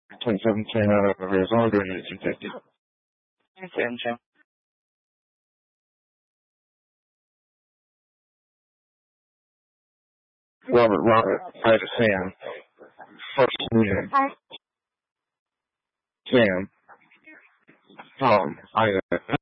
2710 out of Arizona, doing it 250. Attention. Robert, Private Sam. First unit. Sam.